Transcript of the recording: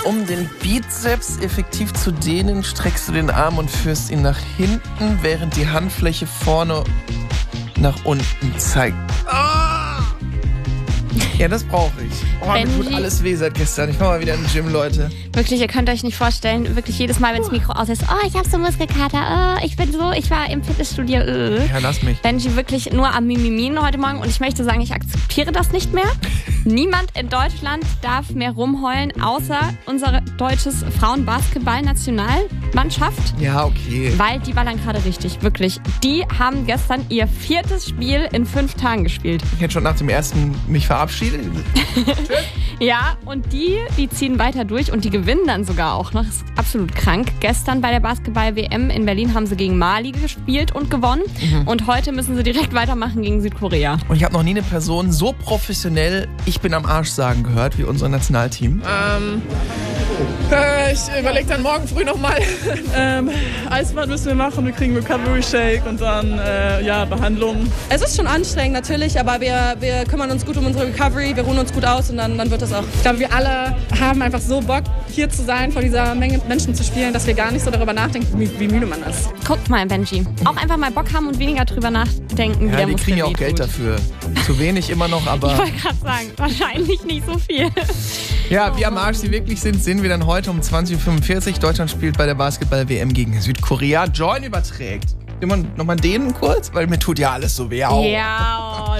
Um den Bizeps effektiv zu dehnen, streckst du den Arm und führst ihn nach hinten, während die Handfläche vorne nach unten zeigt. Ja, das brauche ich. Mir tut alles weh seit gestern. Ich mache mal wieder in den Gym, Leute. Wirklich, ihr könnt euch nicht vorstellen, wirklich jedes Mal, wenn das Mikro aus ist, ich habe so Muskelkater, ich war im Fitnessstudio. Ja, lass mich. Benji wirklich nur am Mimimin heute Morgen und ich möchte sagen, ich akzeptiere das nicht mehr. Niemand in Deutschland darf mehr rumheulen, außer unsere deutsches Frauenbasketball-Nationalmannschaft. Ja, okay. Weil die ballern gerade richtig, wirklich. Die haben gestern ihr 4. Spiel in 5 Tagen gespielt. Ich hätte schon nach dem ersten mich verabschiedet. Ja, und die ziehen weiter durch und die gewinnen dann sogar auch noch. Das ist absolut krank. Gestern bei der Basketball-WM in Berlin haben sie gegen Mali gespielt und gewonnen. Und heute müssen sie direkt weitermachen gegen Südkorea. Und ich habe noch nie eine Person so professionell "Ich bin am Arsch" sagen gehört wie unser Nationalteam. Ich überlege dann morgen früh nochmal. Eisbad müssen wir machen, wir kriegen Recovery Shake und dann Behandlung. Es ist schon anstrengend natürlich, aber wir kümmern uns gut um unsere Recovery, wir ruhen uns gut aus und dann wird das auch. Ich glaube, wir alle haben einfach so Bock, hier zu sein, vor dieser Menge Menschen zu spielen, dass wir gar nicht so darüber nachdenken, wie müde man ist. Guckt mal, Benji. Auch einfach mal Bock haben und weniger drüber nachdenken, wie Ja, der die kriegen ja auch Muskel Geld wehtut. dafür. Zu wenig immer noch, aber... Ich wollte gerade sagen, wahrscheinlich nicht so viel. Ja, wie am Arsch sie wirklich sind, sehen wir dann heute um 20.45 Uhr. Deutschland spielt bei der Basketball-WM gegen Südkorea. Join überträgt. Immer noch mal denen kurz, weil mir tut ja alles so weh. Ja,